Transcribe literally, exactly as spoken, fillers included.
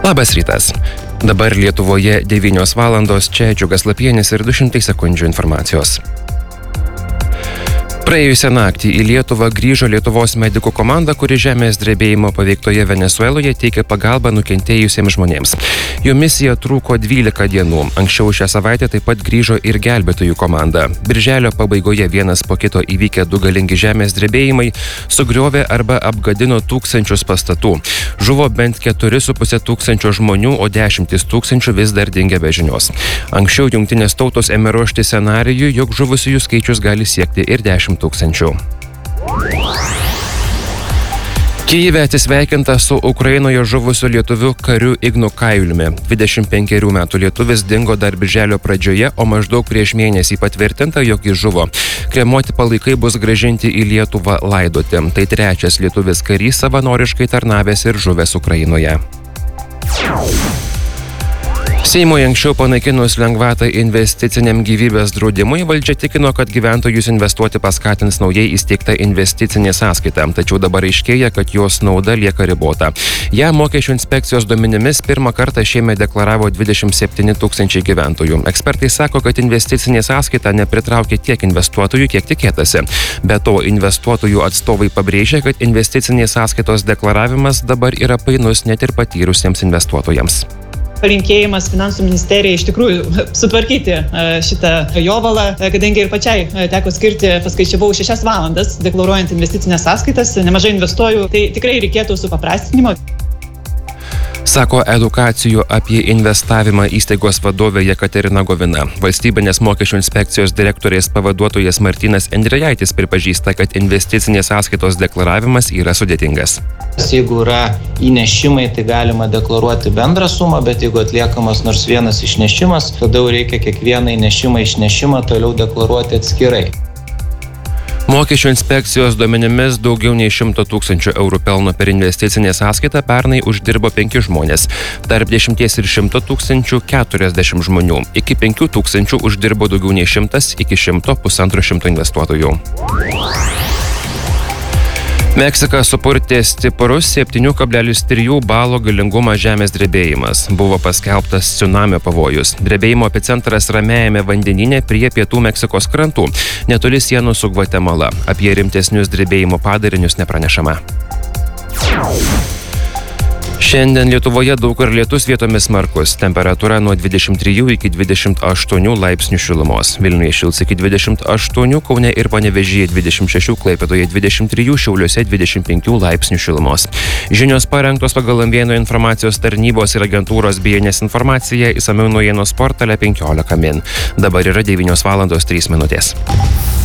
Labas rytas. Dabar Lietuvoje devynios valandos, čia Džiugas Lapienis ir du šimtai sekundžių informacijos. Praėjusią naktį į Lietuvą grįžo Lietuvos medikų komanda, kuri žemės drebėjimo paveiktoje Venesueloje teikia pagalbą nukentėjusiems žmonėms. Jų misija truko dvylika dienų. Anksčiau šią savaitę taip pat grįžo ir gelbėtojų komanda. Birželio pabaigoje vienas po kito įvykę du galingi žemės drebėjimai sugriovė arba apgadino tūkstančius pastatų. Žuvo bent keturi su puse tūkstančio žmonių, o dešimtis tūkstančių vis dar dingia be žinios. Anksčiau Jungtinės tautos ėmė ruošti scenarijų, jog žuvusiųjų skaičius gali siekti ir dešimt tūkstančių. Kyjive atsisveikinta su Ukrainoje žuvusiu lietuviu kariu Ignu Kailiumi. dvidešimt penkerių metų lietuvis dingo dar birželio pradžioje, o maždaug prieš mėnesį patvirtinta, jog jis žuvo. Kremuoti palaikai bus grąžinti į Lietuvą laidoti. Tai trečias lietuvis karys savanoriškai tarnavęs ir žuvęs Ukrainoje. Seimui anksčiau panaikinus lengvatą investiciniam gyvybės draudimui, valdžia tikino, kad gyventojus investuoti paskatins naujai įsteigta investicinė sąskaita, tačiau dabar aiškėja, kad jos nauda lieka ribota. Ja mokesčių inspekcijos duomenimis pirmą kartą šiemet deklaravo dvidešimt septyni tūkstančiai gyventojų. Ekspertai sako, kad investicinė sąskaita nepritraukia tiek investuotojų, kiek tikėtasi. Be to, investuotojų atstovai pabrėžia, kad investicinės sąskaitos deklaravimas dabar yra painus net ir patyrusiems investuotojams. Palinkėjimas finansų ministerijai iš tikrųjų sutvarkyti šitą jovalą, kadangi ir pačiai teko skirti, paskaičiavau, šešias valandas deklaruojant investicinės sąskaitas, nemažai investuoju, tai tikrai reikėtų supaprastinimo. Sako edukacijų apie investavimą įstaigos vadovė Jekaterina Govina. Valstybinės mokesčių inspekcijos direktorės pavaduotojas Martynas Endrejaitis pripažįsta, kad investicinės sąskaitos deklaravimas yra sudėtingas. Jeigu yra įnešimai, tai galima deklaruoti bendrą sumą, bet jeigu atliekamas nors vienas išnešimas, tada reikia kiekvieną įnešimą išnešimą toliau deklaruoti atskirai. Mokesčių inspekcijos duomenimis daugiau nei šimto tūkstančių eurų pelno per investicinę sąskaitą pernai uždirbo penki žmonės. Tarp dešimties ir šimto tūkstančių keturiasdešimt žmonių. Iki penkių tūkstančių uždirbo daugiau nei šimtas, iki šimto pusantro šimto investuotojų. Meksiką supurtė stiprus septyni kablelis trys balo galingumo žemės drebėjimas. Buvo paskelbtas cunamio pavojus. Drebėjimo epicentras Ramiajame vandenyne prie pietų Meksikos krantų, netoli sienų su Gvatemala. Apie rimtesnius drebėjimo padarinius nepranešama. Šiandien Lietuvoje daug kur lietus, vietomis smarkus. Temperatūra nuo dvidešimt trijų iki dvidešimt aštuonių laipsnių šilumos. Vilniuje šils iki dvidešimt aštuonių, Kaune ir Panevėžyje dvidešimt šešių, Klaipėdoje dvidešimt trijų, Šiauliuose dvidešimt penkių laipsnių šilumos. Žinios parengtos pagal Vieno informacijos tarnybos ir agentūros B N S informaciją, išsamiau naujienos portale penkiolika min. Dabar yra devynios valandos trys minutės.